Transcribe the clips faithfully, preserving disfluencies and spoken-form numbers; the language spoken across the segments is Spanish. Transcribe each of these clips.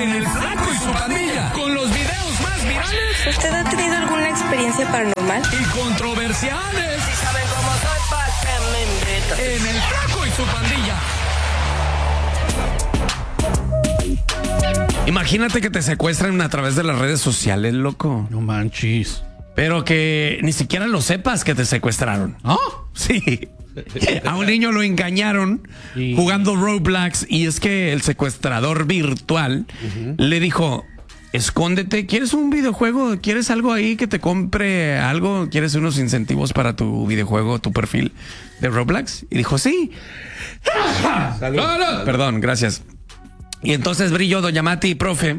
en El Flaco y su Pandilla, con los videos más virales. ¿Usted ha tenido alguna experiencia paranormal? Y controversiales. Si saben cómo soy, ¿pa' qué me invitan? En El Flaco y su Pandilla. Imagínate que te secuestran a través de las redes sociales, loco. No manches. Pero que ni siquiera lo sepas que te secuestraron. ¿Ah? Sí. A un niño lo engañaron Sí. jugando Roblox, y es que el secuestrador virtual uh-huh. le dijo: escóndete, ¿quieres un videojuego? ¿Quieres algo ahí que te compre algo? ¿Quieres unos incentivos para tu videojuego, tu perfil de Roblox? Y dijo: sí. Salud. Salud. Perdón, gracias. Y entonces Brillo, doña Mati, profe,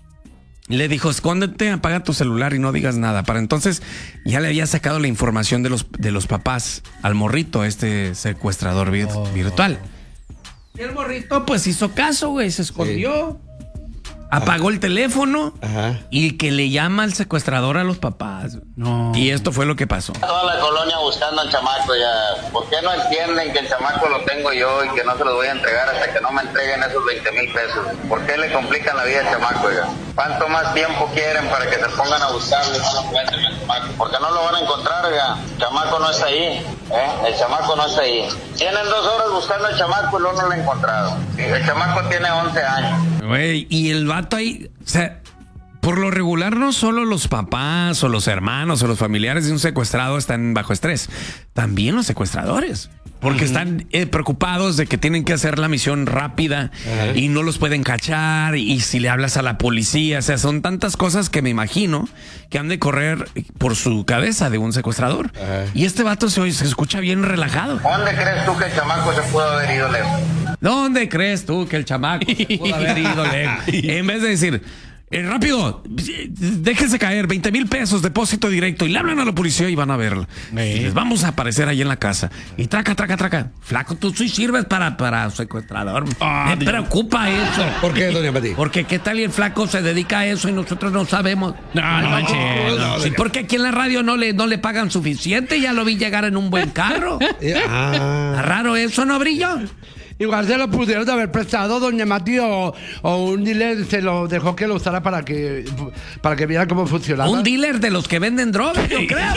le dijo: escóndete, apaga tu celular y no digas nada. Para entonces ya le había sacado la información de los, de los papás al morrito, este secuestrador vir- oh. virtual. Y el morrito pues hizo caso, güey, se escondió. Sí. Apagó el teléfono. Ajá. Y que le llama al secuestrador a los papás. No. Y esto fue lo que pasó. Toda la colonia buscando al chamaco ya. ¿Por qué no entienden que el chamaco lo tengo yo y que no se lo voy a entregar hasta que no me entreguen esos veinte mil pesos? ¿Por qué le complican la vida al chamaco ya? ¿Cuánto más tiempo quieren para que se pongan a buscarlo y no lo encuentren al chamaco? Porque no lo van a encontrar ya. El chamaco no está ahí. ¿eh? El chamaco no está ahí. Tienen dos horas buscando al chamaco y luego no lo han encontrado. El chamaco tiene once años. Güey, y el vato ahí, o sea, por lo regular no solo los papás o los hermanos o los familiares de un secuestrado están bajo estrés, también los secuestradores, porque uh-huh. están eh, preocupados de que tienen que hacer la misión rápida uh-huh. y no los pueden cachar, y si le hablas a la policía, o sea, son tantas cosas que me imagino que han de correr por su cabeza de un secuestrador. Uh-huh. Y este vato se, se escucha bien relajado. ¿Dónde crees tú que el chamaco se pudo haber ido lejos? ¿Dónde crees tú que el chamaco se pudo haber ido lejos? En vez de decir: Eh, rápido, déjense caer, veinte mil pesos, depósito directo, y le hablan a la policía y van a verlo. Y les vamos a aparecer ahí en la casa. Y traca, traca, traca. Flaco, tú sí sirves para, para secuestrador. Ah, Me Dios. preocupa eso. ¿Por qué, doña Pati? Porque qué tal y el flaco se dedica a eso y nosotros no sabemos. No, no, no, no, no, sí, porque aquí en la radio no le, no le pagan suficiente. Ya lo vi llegar en un buen carro. Ah. ¿Está raro eso, no, Brillo? Igual se lo pudieron haber prestado doña Mati, o, o un dealer se lo dejó que lo usara para que para que viera cómo funcionaba. Un dealer de los que venden drogas, yo creo.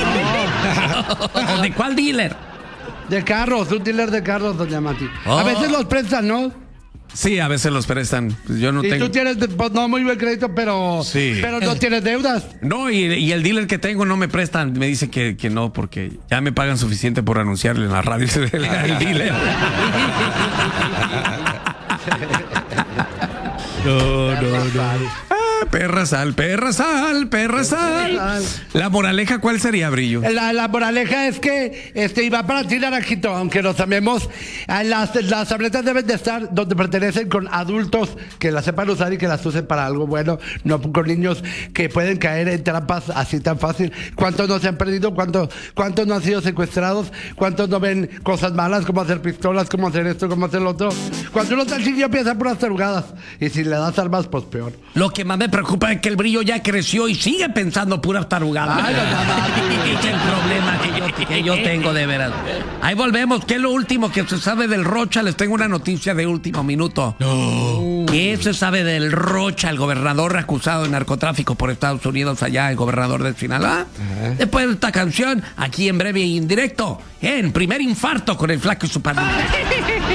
No. ¿De cuál dealer? De carros, un dealer de carros, doña Mati. Oh. A veces los prestan, ¿no? Sí, a veces los prestan. Yo no y tengo. tú tienes, pues, no muy buen crédito, pero, sí. pero no tienes deudas. No, y, y el dealer que tengo no me prestan. Me dice que, que no, porque ya me pagan suficiente por anunciarle en la radio el, el dealer. No, no, no. Ah, perra sal, perra sal, perra sal. La moraleja, ¿cuál sería, Brillo? La, la moraleja es que este iba para ti, Naranjito, aunque lo sabemos, las, las tabletas deben de estar donde pertenecen, con adultos que las sepan usar y que las usen para algo bueno, no con niños que pueden caer en trampas así tan fácil. ¿Cuántos no se han perdido? ¿Cuántos, cuántos no han sido secuestrados? ¿Cuántos no ven cosas malas, como hacer pistolas, como hacer esto, como hacer lo otro? Cuando uno está chiquillo piensa puras tarugadas, y si le das armas, pues peor. Lo que más me preocupa es que el Brillo ya creció y sigue pensando puras tarugadas. Ay, es el problema que yo, que yo tengo, de veras. Ahí volvemos. ¿Qué es lo último que se sabe del Rocha? Les tengo una noticia de último minuto. No. ¿Qué se sabe del Rocha, el gobernador acusado de narcotráfico por Estados Unidos, allá, el gobernador de Sinaloa? Uh-huh. Después de esta canción, aquí en breve y en directo, en Primer Infarto con el Flaco y su Pandilla.